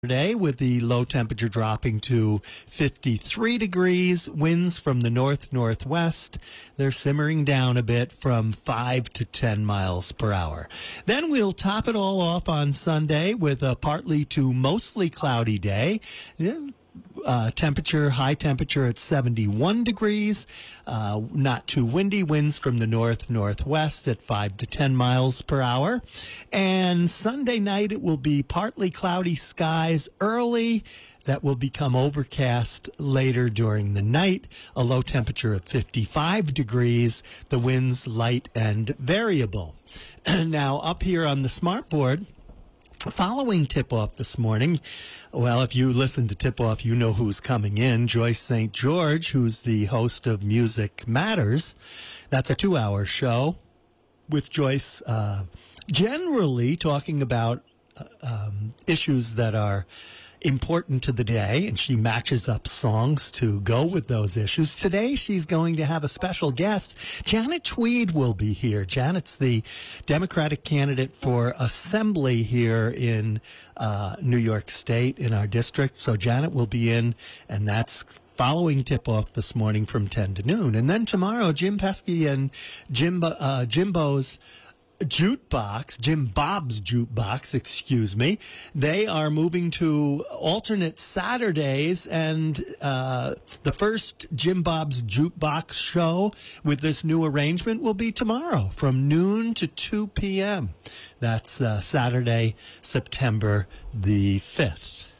Today, with the low temperature dropping to 53 degrees, winds from the north-northwest, they're simmering down a bit from 5 to 10 miles per hour. Then we'll top it all off on Sunday with a partly to mostly cloudy day. High temperature at 71 degrees, not too windy, winds from the north-northwest at 5 to 10 miles per hour. And Sunday night it will be partly cloudy skies early. That will become overcast later during the night. A low temperature of 55 degrees, the winds light and variable. Now up here on the smartboard, following tip-off this morning, well, if you listen to tip-off, you know who's coming in. Joyce St. George, who's the host of Music Matters. That's a 2-hour show with Joyce generally talking about issues that are important to the day, and she matches up songs to go with those issues. Today, she's going to have a special guest. Janet Tweed will be here. Janet's the Democratic candidate for Assembly here in New York State in our district. So Janet will be in, and that's following tip-off this morning from 10 to noon. And then tomorrow, Jim Pesky and Jimbo's Jukebox, Jim Bob's Jukebox, they are moving to alternate Saturdays, and the first Jim Bob's Jukebox show with this new arrangement will be tomorrow from noon to 2 p.m. That's Saturday, September the 5th.